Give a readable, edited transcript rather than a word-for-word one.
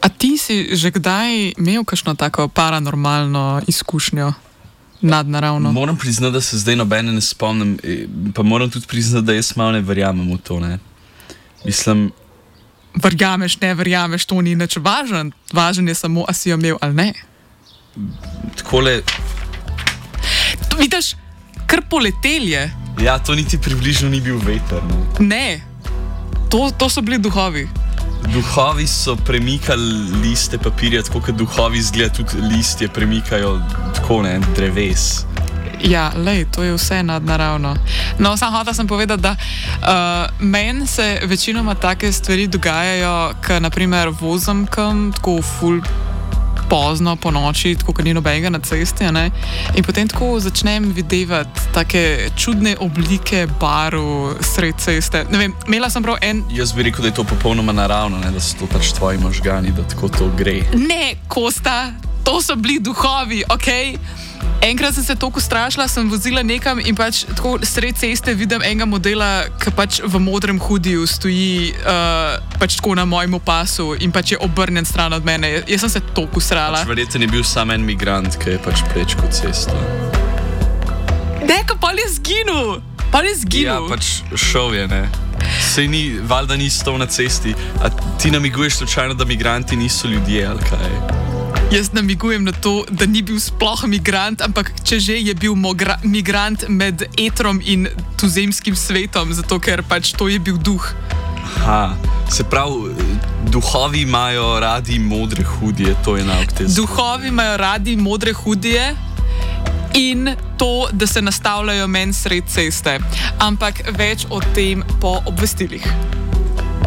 A ti si že kdaj imel kakšno tako paranormalno izkušnjo, nadnaravno? Moram priznati, da se zdaj nobene ne spomnim, pa moram tudi priznati, da jaz malo ne verjamem v to, ne. Mislim... Verjameš, ne verjameš, to ni nič važen. Važen je samo, a si jo imel ali ne. Takole... Vidiš, kar poletel je. Ja, to niti približno ni bil veter, ne. Ne, to so bili duhovi. Duhovi so premikali liste papirja, tako kot duhovi izgleda tudi listje premikajo tako, ne, dreves. Ja, lej, to je vse nadnaravno. No, sam hotel sem povedati, da meni se večinoma take stvari dogajajo, ko naprimer vozim kam, tako ful pozno po noči, tako kot ni nobenega na cesti, ne? In potem tako začnem videvati take čudne oblike barv sred ceste. Ne vem, imela sem prav en... Jaz bi rekel, da je to popolnoma naravno, ne? Da so to pač tvoji možgani, da tako to gre. Ne, Kosta, to so bili duhovi, okej? Enkrat sem se toliko strašila, sem vozila nekam in pač tako sred ceste vidim enega modela, ki pač v modrem hudiju stoji pač tako na mojem pasu in pač je obrnjen stran od mene. Jaz sem se toliko srala. Pač verjetno je bil sam en migrant, ki je pač prečkal cesto. Deka, pa je zginil! Pa je zginil! Ja, pač šel je, ne. Sej ni, valjda ni stal na cesti. A ti namiguješ slučajno, da migranti niso ljudje, ali kaj? Jaz namigujem na to, da ni bil sploh migrant, ampak če že je bil migrant med etrom in tuzemskim svetom, zato ker pač to je bil duh. Aha, se pravi, duhovi imajo radi modre hudije, to je nauk te zgodbe. Duhovi imajo radi modre hudije in to, da se nastavljajo meni sred ceste. Ampak več o tem po obvestilih.